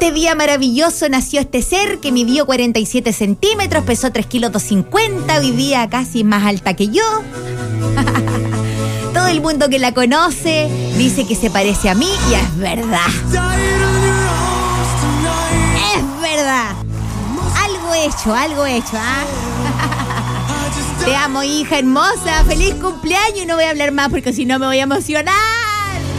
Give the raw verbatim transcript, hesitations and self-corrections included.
este día maravilloso nació este ser que midió cuarenta y siete centímetros, pesó tres kilos doscientos cincuenta, hoy día casi más alta que yo. Todo el mundo que la conoce dice que se parece a mí y es verdad. Es verdad. Algo hecho, algo hecho, ¿ah? Te amo, hija hermosa. Feliz cumpleaños. Y no voy a hablar más porque si no me voy a emocionar.